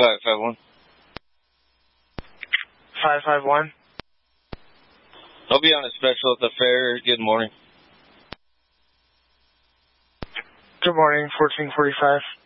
551. 551. I'll be on a special at the fair. Good morning. Good morning, 1445.